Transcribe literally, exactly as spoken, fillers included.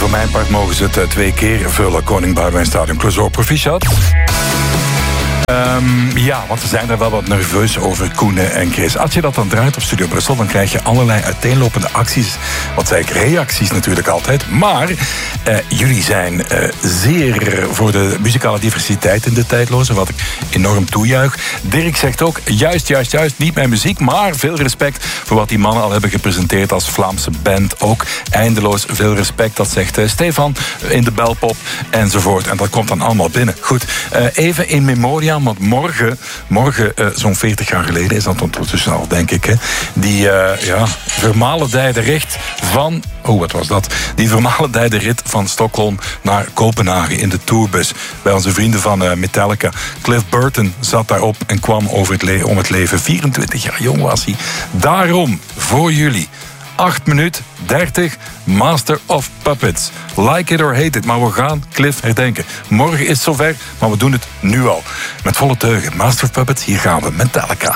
voor mijn part mogen ze het uh, twee keer vullen. Koning Boudewijn Stadion Clouseau, proficiat. Um, ja, want we zijn er wel wat nerveus over, Koen en Chris. Als je dat dan draait op Studio Brussel, dan krijg je allerlei uiteenlopende acties. Wat zei ik, reacties natuurlijk altijd. Maar uh, jullie zijn uh, zeer voor de muzikale diversiteit in de tijdloze, wat ik enorm toejuich. Dirk zegt ook, juist, juist, juist, niet mijn muziek, maar veel respect voor wat die mannen al hebben gepresenteerd als Vlaamse band. Ook eindeloos veel respect, dat zegt uh, Stefan in de Belpop enzovoort. En dat komt dan allemaal binnen. Goed, uh, even in memoria. Want morgen, morgen uh, zo'n veertig jaar geleden is dat ondertussen al, denk ik, hè, die uh, ja, vermalendijde rit van... Oh, wat was dat? Die vermalendijde rit van Stockholm naar Kopenhagen in de tourbus. Bij onze vrienden van uh, Metallica. Cliff Burton zat daarop en kwam over het le- om het leven. vierentwintig jaar jong was hij. Daarom, voor jullie... acht minuten dertig, Master of Puppets. Like it or hate it, maar we gaan Cliff herdenken. Morgen is het zover, maar we doen het nu al. Met volle teugen. Master of Puppets, hier gaan we. Metallica.